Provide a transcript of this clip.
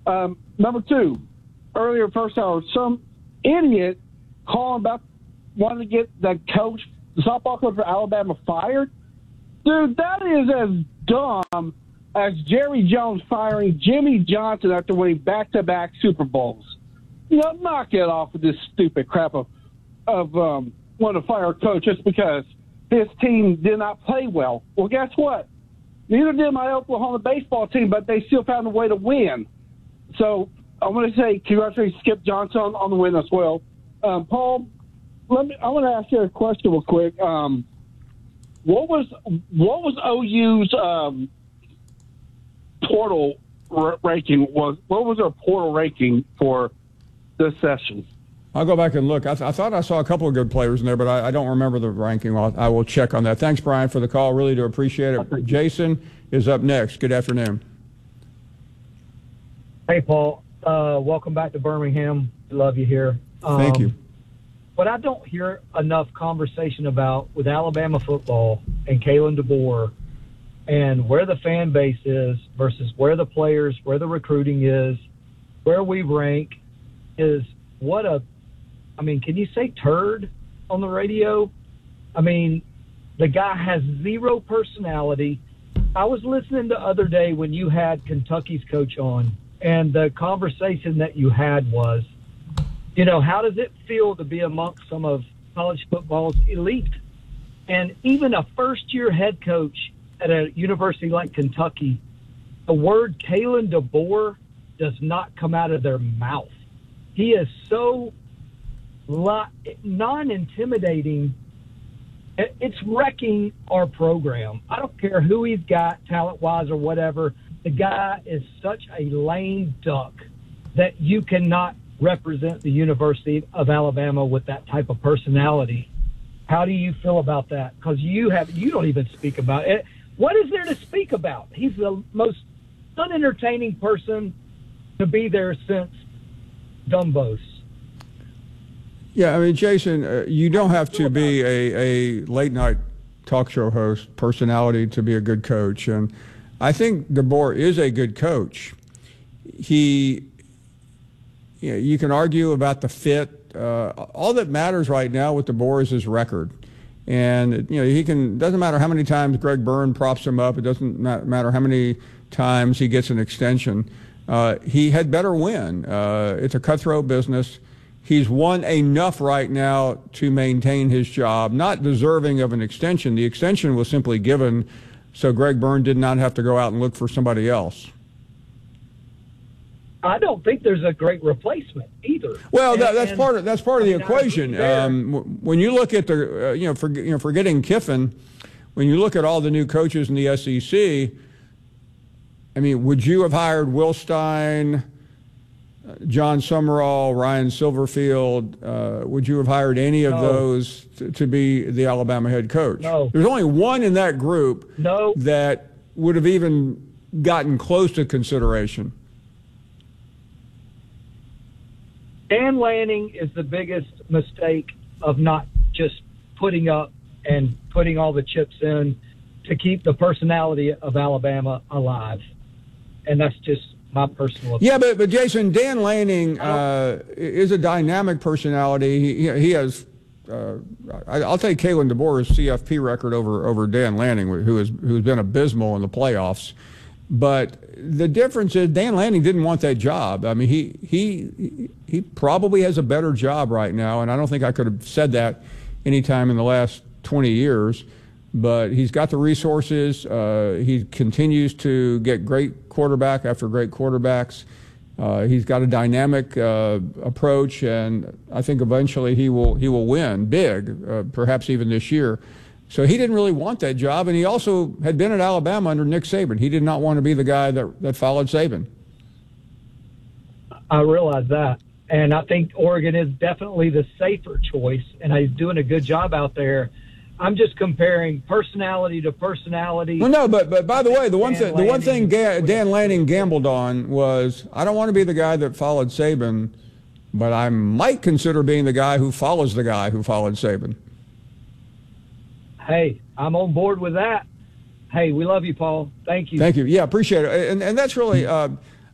Number two, earlier first hour, some idiot calling about wanting to get the softball coach for Alabama fired. Dude, that is as dumb as Jerry Jones firing Jimmy Johnson after winning back-to-back Super Bowls. Knock it off with this stupid crap of wanting to fire a coach just because his team did not play well. Well, guess what? Neither did my Oklahoma baseball team, but they still found a way to win. So I want to say congratulations, Skip Johnson, on the win as well. Paul, I want to ask you a question real quick. What was OU's portal ranking? What was their portal ranking for this session? I'll go back and look. I thought I saw a couple of good players in there, but I don't remember the ranking. I will check on that. Thanks, Brian, for the call. Really do appreciate it. Jason is up next. Good afternoon. Hey, Paul. Welcome back to Birmingham. Love you here. Thank you. What I don't hear enough conversation about with Alabama football and Kalen DeBoer and where the fan base is versus where the players, where the recruiting is, where we rank is can you say turd on the radio? I mean, the guy has zero personality. I was listening the other day when you had Kentucky's coach on, and the conversation that you had was, how does it feel to be amongst some of college football's elite? And even a first-year head coach at a university like Kentucky, the word Kalen DeBoer does not come out of their mouth. He is so non-intimidating. It's wrecking our program. I don't care who he's got, talent-wise or whatever. The guy is such a lame duck that you cannot represent the University of Alabama with that type of personality. How do you feel about that? Because you don't even speak about it. What is there to speak about? He's the most unentertaining person to be there since Dumbos. Yeah, I mean, Jason, you don't have to be a late-night talk show host personality to be a good coach. And I think DeBoer is a good coach. You can argue about the fit. All that matters right now with DeBoer is his record. And, doesn't matter how many times Greg Byrne props him up. It doesn't matter how many times he gets an extension. He had better win. It's a cutthroat business. He's won enough right now to maintain his job, not deserving of an extension. The extension was simply given so Greg Byrne did not have to go out and look for somebody else. I don't think there's a great replacement either. Well, that's part of the equation. When you look at forgetting Kiffin, when you look at all the new coaches in the SEC, I mean, would you have hired Will Stein, John Summerall, Ryan Silverfield? Would you have hired any of those to be the Alabama head coach? No. There's only one in that group that would have even gotten close to consideration. Dan Lanning is the biggest mistake of not just putting up and putting all the chips in to keep the personality of Alabama alive. And that's just my personal opinion. Yeah, but Jason, Dan Lanning is a dynamic personality. He has I'll take Kalen DeBoer's CFP record over Dan Lanning, who's been abysmal in the playoffs. But the difference is Dan Lanning didn't want that job. I mean, he probably has a better job right now, and I don't think I could have said that any time in the last 20 years. But he's got the resources. He continues to get great quarterback after great quarterbacks. He's got a dynamic approach, and I think eventually he will win big, perhaps even this year. So he didn't really want that job, and he also had been at Alabama under Nick Saban. He did not want to be the guy that followed Saban. I realize that, and I think Oregon is definitely the safer choice, and he's doing a good job out there. I'm just comparing personality to personality. Well, no, but by the way, the one thing Dan Lanning gambled on was, I don't want to be the guy that followed Saban, but I might consider being the guy who follows the guy who followed Saban. Hey, I'm on board with that. Hey, we love you, Paul. Thank you. Thank you. Yeah, appreciate it. And that's really